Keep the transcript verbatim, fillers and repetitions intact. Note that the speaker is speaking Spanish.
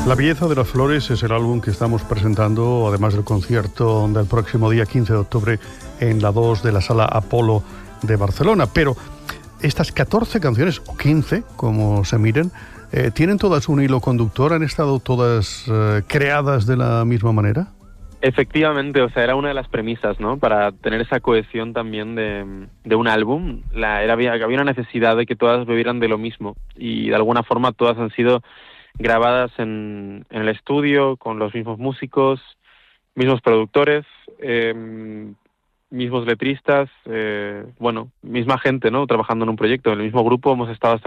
La belleza de las flores es el álbum que estamos presentando, además del concierto del próximo día quince de octubre en la dos de la Sala Apolo de Barcelona. Pero estas catorce canciones, o quince, como se miren, eh, ¿tienen todas un hilo conductor? ¿Han estado todas eh, creadas de la misma manera? Efectivamente, o sea, era una de las premisas, ¿no? Para tener esa cohesión también de, de un álbum, la, era, había, había una necesidad de que todas bebieran de lo mismo, y de alguna forma todas han sido grabadas en, en el estudio, con los mismos músicos, mismos productores, eh, mismos letristas, eh, bueno, misma gente, ¿no? Trabajando en un proyecto, en el mismo grupo hemos estado hasta